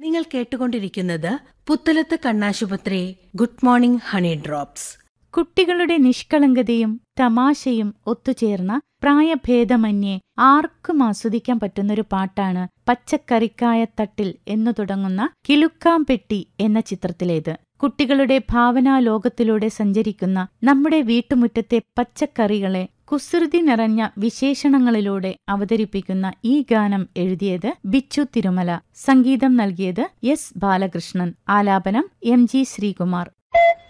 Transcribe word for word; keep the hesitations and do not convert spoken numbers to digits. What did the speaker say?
നിങ്ങൾ കേട്ടുകൊണ്ടിരിക്കുന്നത് പുത്തലത്ത് കണ്ണാശുപത്രി ഗുഡ് മോർണിംഗ് ഹണി ഡ്രോപ്സ്. കുട്ടികളുടെ നിഷ്കളങ്കതയും തമാശയും ഒത്തുചേർന്ന പ്രായഭേദമന്യേ ആർക്കും ആസ്വദിക്കാൻ പറ്റുന്നൊരു പാട്ടാണ് പച്ചക്കറിക്കായത്തട്ടിൽ എന്നു തുടങ്ങുന്ന കിലുക്കാംപെട്ടി എന്ന ചിത്രത്തിലേത്. കുട്ടികളുടെ ഭാവനാ ലോകത്തിലൂടെ സഞ്ചരിക്കുന്ന നമ്മുടെ വീട്ടുമുറ്റത്തെ പച്ചക്കറികളെ കുസൃതി നിറഞ്ഞ വിശേഷണങ്ങളിലൂടെ അവതരിപ്പിക്കുന്ന ഈ ഗാനം എഴുതിയത് ബിച്ചു തിരുമല, സംഗീതം നൽകിയത് എസ് ബാലകൃഷ്ണൻ, ആലാപനം എം ജി ശ്രീകുമാർ.